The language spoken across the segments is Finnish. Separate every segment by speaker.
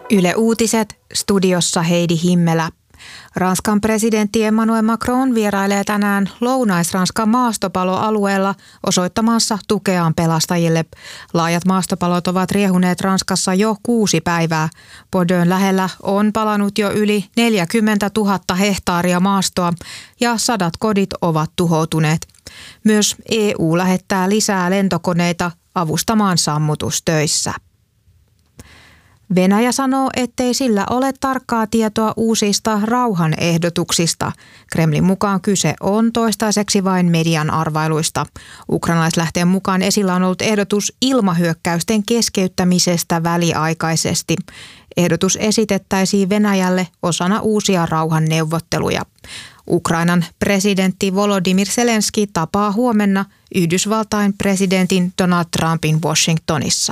Speaker 1: Yle Uutiset, studiossa Heidi Himmelä. Ranskan presidentti Emmanuel Macron vierailee tänään Lounais-Ranskan maastopaloalueella osoittamassa tukeaan pelastajille. Laajat maastopalot ovat riehuneet Ranskassa jo 6 päivää. Bordeaux'n lähellä on palanut jo yli 40 000 hehtaaria maastoa ja 100 kodit ovat tuhoutuneet. Myös EU lähettää lisää lentokoneita avustamaan sammutustöissä. Venäjä sanoo, ettei sillä ole tarkkaa tietoa uusista rauhanehdotuksista. Kremlin mukaan kyse on toistaiseksi vain median arvailuista. Ukrainalaislähteen mukaan esillä on ollut ehdotus ilmahyökkäysten keskeyttämisestä väliaikaisesti. Ehdotus esitettäisiin Venäjälle osana uusia rauhanneuvotteluja. Ukrainan presidentti Volodymyr Zelenskyi tapaa huomenna Yhdysvaltain presidentin Donald Trumpin Washingtonissa.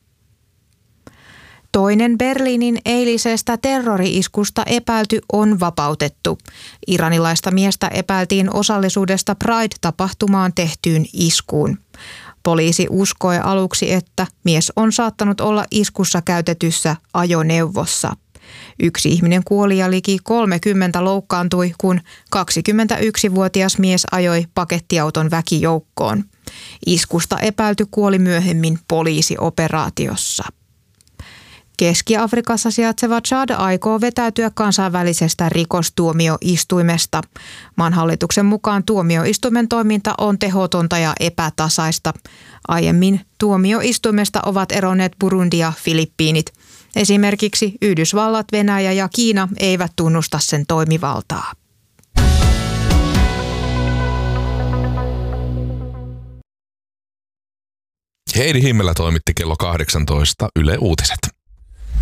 Speaker 1: Toinen Berliinin eilisestä terrori-iskusta epäilty on vapautettu. Iranilaista miestä epäiltiin osallisuudesta Pride-tapahtumaan tehtyyn iskuun. Poliisi uskoi aluksi, että mies on saattanut olla iskussa käytetyssä ajoneuvossa. 1 ihminen kuoli ja liki 30 loukkaantui, kun 21-vuotias mies ajoi pakettiauton väkijoukkoon. Iskusta epäilty kuoli myöhemmin poliisioperaatiossa. Keski-Afrikassa sijaitseva Chad aikoo vetäytyä kansainvälisestä rikostuomioistuimesta. Maan hallituksen mukaan tuomioistuimen toiminta on tehotonta ja epätasaista. Aiemmin tuomioistuimesta ovat eronneet Burundi ja Filippiinit. Esimerkiksi Yhdysvallat, Venäjä ja Kiina eivät tunnusta sen toimivaltaa.
Speaker 2: Heidi Himmelä toimitti kello 18 Yle Uutiset.